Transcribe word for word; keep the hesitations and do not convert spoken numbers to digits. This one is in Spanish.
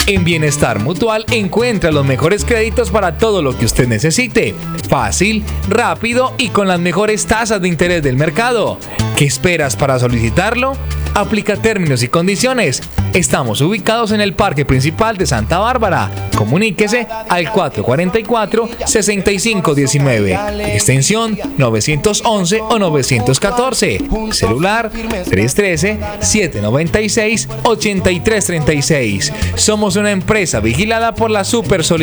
En Bienestar Mutual encuentra los mejores créditos para todo lo que usted necesite. Fácil, rápido y con las mejores tasas de interés del mercado. ¿Qué esperas para solicitarlo? Aplica términos y condiciones. Estamos ubicados en el Parque Principal de Santa Bárbara. Comuníquese al cuatro cuatro cuatro, seis cinco uno nueve, extensión novecientos once o novecientos catorce, celular tres uno tres, siete nueve seis, ocho tres tres seis. Somos una empresa vigilada por la Supersolidaridad.